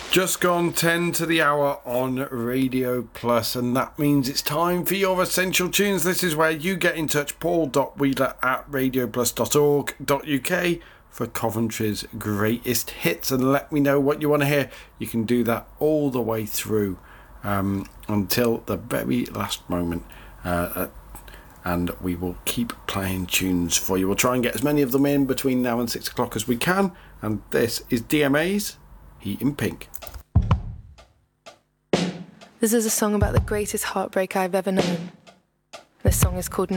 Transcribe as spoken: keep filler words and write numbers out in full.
Just gone ten to the hour on Radio Plus, and that means it's time for your Essential Tunes. This is where you get in touch, paul dot wheeler at radio plus dot org dot u k for Coventry's greatest hits, and let me know what you want to hear. You can do that all the way through um, until the very last moment, uh, and we will keep playing tunes for you. We'll try and get as many of them in between now and six o'clock as we can, and this is D M A's Heat in Pink. This is a song about the greatest heartbreak I've ever known. This song is called